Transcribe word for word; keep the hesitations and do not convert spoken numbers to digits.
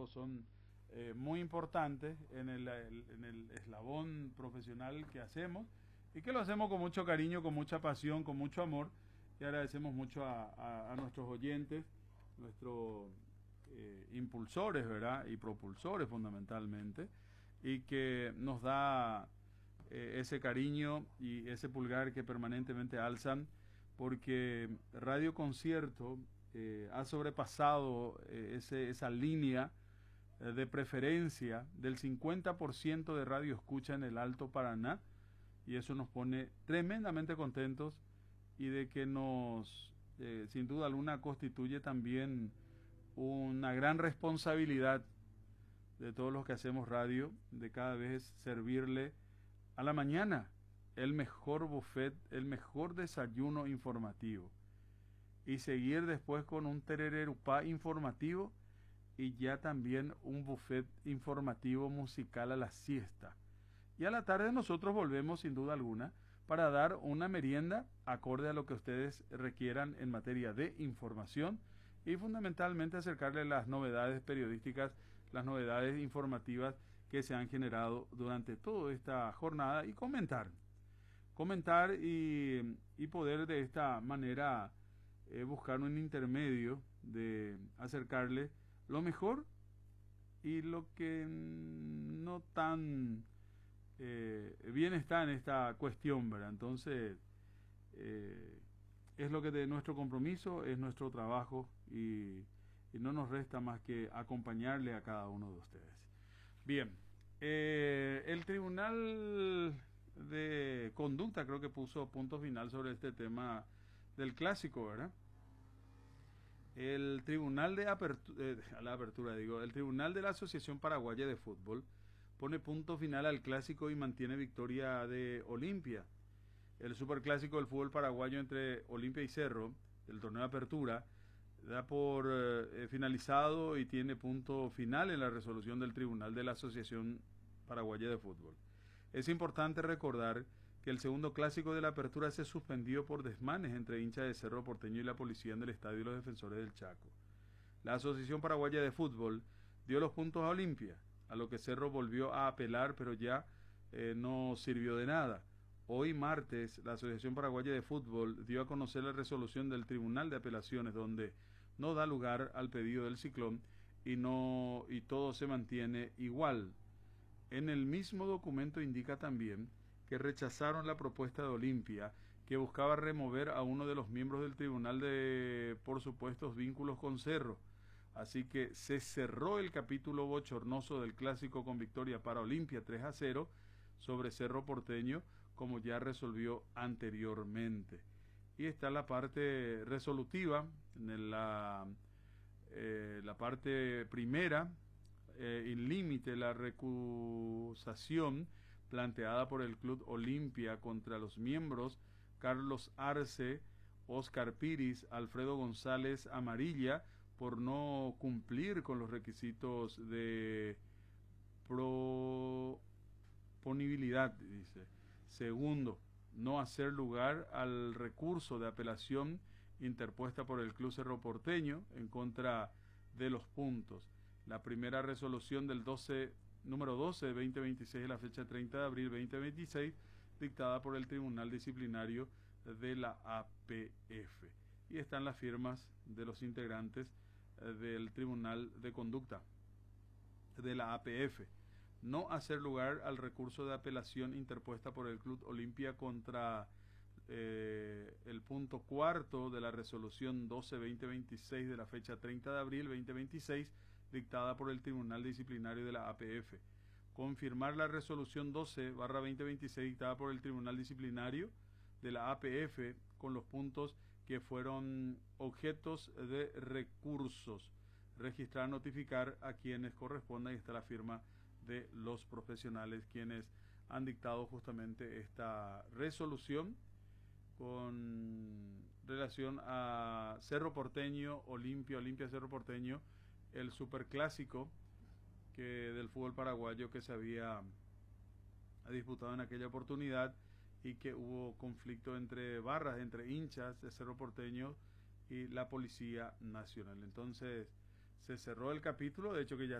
todos son eh, muy importantes en el, el, en el eslabón profesional que hacemos y que lo hacemos con mucho cariño, con mucha pasión, con mucho amor, y agradecemos mucho a, a, a nuestros oyentes, nuestros eh, impulsores, ¿verdad? Y propulsores fundamentalmente, y que nos da eh, ese cariño y ese pulgar que permanentemente alzan, porque Radio Concierto eh, ha sobrepasado eh, ese, esa línea eh, de preferencia del cincuenta por ciento de radio escucha en el Alto Paraná, y eso nos pone tremendamente contentos, y de que nos, eh, sin duda alguna, constituye también una gran responsabilidad de todos los que hacemos radio, de cada vez servirle a la mañana el mejor buffet, el mejor desayuno informativo, y seguir después con un terererupá informativo, y ya también un buffet informativo musical a la siesta. Y a la tarde nosotros volvemos sin duda alguna para dar una merienda acorde a lo que ustedes requieran en materia de información, y fundamentalmente acercarles las novedades periodísticas, las novedades informativas que se han generado durante toda esta jornada, y comentar, comentar y, y poder de esta manera eh, buscar un intermedio de acercarle lo mejor y lo que no tan eh, bien está en esta cuestión, ¿verdad? Entonces, eh, es lo que de nuestro compromiso, es nuestro trabajo, y, y no nos resta más que acompañarle a cada uno de ustedes. Bien, eh, el Tribunal de Conducta creo que puso punto final sobre este tema del clásico, ¿verdad? El Tribunal de Apertura, eh, a la apertura digo, el Tribunal de la Asociación Paraguaya de Fútbol pone punto final al clásico y mantiene victoria de Olimpia. El superclásico del fútbol paraguayo entre Olimpia y Cerro, el torneo de apertura, da por eh, finalizado y tiene punto final en la resolución del Tribunal de la Asociación Paraguaya de Fútbol. Es importante recordar que el segundo clásico de la apertura se suspendió por desmanes entre hinchas de Cerro Porteño y la policía en el estadio de los Defensores del Chaco. La Asociación Paraguaya de Fútbol dio los puntos a Olimpia, a lo que Cerro volvió a apelar, pero ya eh, no sirvió de nada. Hoy martes, la Asociación Paraguaya de Fútbol dio a conocer la resolución del Tribunal de Apelaciones, donde no da lugar al pedido del Ciclón y, no, y todo se mantiene igual. En el mismo documento indica también que rechazaron la propuesta de Olimpia, que buscaba remover a uno de los miembros del tribunal de por supuestos vínculos con Cerro. Así que se cerró el capítulo bochornoso del clásico con victoria para Olimpia tres a cero sobre Cerro Porteño, como ya resolvió anteriormente. Y está la parte resolutiva, en la, eh, la parte primera, eh, en límite la recusación planteada por el Club Olimpia contra los miembros Carlos Arce, Oscar Piris, Alfredo González Amarilla, por no cumplir con los requisitos de proponibilidad, dice. Segundo, no hacer lugar al recurso de apelación interpuesta por el Club Cerro Porteño en contra de los puntos. La primera resolución del doce, número doce de veinte veintiséis de la fecha treinta de abril veinte veintiséis, dictada por el Tribunal Disciplinario de la A P F. Y están las firmas de los integrantes eh, del Tribunal de Conducta de la A P F. No hacer lugar al recurso de apelación interpuesta por el Club Olimpia contra eh, el punto cuarto de la resolución doce veinte veintiséis de la fecha treinta de abril veinte veintiséis, dictada por el Tribunal Disciplinario de la A P F. Confirmar la resolución doce barra veinte veintiséis dictada por el Tribunal Disciplinario de la A P F con los puntos que fueron objetos de recursos. Registrar, notificar a quienes correspondan, y está la firma de los profesionales quienes han dictado justamente esta resolución con relación a Cerro Porteño, Olimpia, Olimpia Cerro Porteño, el superclásico que del fútbol paraguayo que se había disputado en aquella oportunidad, y que hubo conflicto entre barras, entre hinchas de Cerro Porteño y la Policía Nacional. Entonces se cerró el capítulo, de hecho que ya